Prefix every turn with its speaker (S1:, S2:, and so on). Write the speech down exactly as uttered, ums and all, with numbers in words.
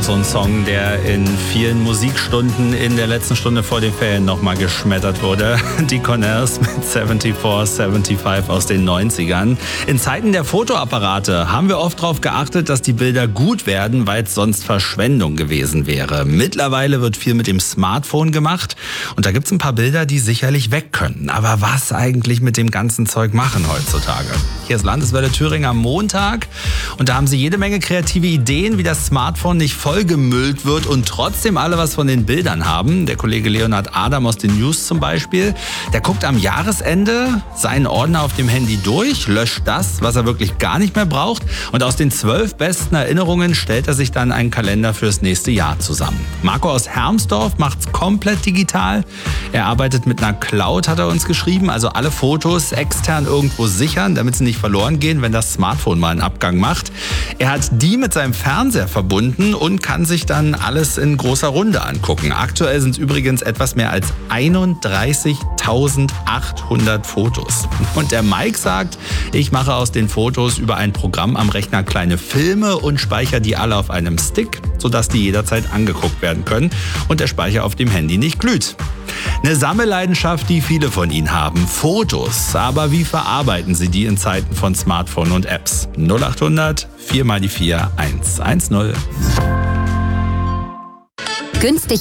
S1: auch so ein Song, der in vielen Musikstunden in der letzten Stunde vor den Ferien nochmal geschmettert wurde. Die Connells mit vierundsiebzig, fünfundsiebzig aus den neunzigern. In Zeiten der Fotoapparate haben wir oft darauf geachtet, dass die Bilder gut werden, weil es sonst Verschwendung gewesen wäre. Mittlerweile wird viel mit dem Smartphone gemacht und da gibt es ein paar Bilder, die sicherlich weg können. Aber was eigentlich mit dem ganzen Zeug machen heutzutage? Hier ist Landeswelle Thüringen am Montag und da haben sie jede Menge kreative Ideen, wie das Smartphone nicht vollgemüllt wird und trotzdem alle was von den Bildern haben. Der Kollege Leonhard Adam aus den News zum Beispiel, der guckt am Jahresende seinen Ordner auf dem Handy durch, löscht das, was er wirklich gar nicht mehr braucht und aus den zwölf besten Erinnerungen stellt er sich dann einen Kalender fürs nächste Jahr zusammen. Marco aus Hermsdorf macht's komplett digital. Er arbeitet mit einer Cloud, hat er uns geschrieben, also alle Fotos extern irgendwo sichern, damit sie nicht verloren gehen, wenn das Smartphone mal einen Abgang macht. Er hat die mit seinem Fernseher verbunden und kann sich dann alles in großer Runde angucken. Aktuell sind es übrigens etwas mehr als einunddreißigtausendachthundert Fotos. Und der Mike sagt, ich mache aus den Fotos über ein Programm am Rechner kleine Filme und speichere die alle auf einem Stick, sodass die jederzeit angeguckt werden können und der Speicher auf dem Handy nicht glüht. Eine Sammelleidenschaft, die viele von Ihnen haben. Fotos. Aber wie verarbeiten Sie die in Zeiten von Smartphone und Apps? null achthundert vier mal die vier eins eins null.
S2: Günstig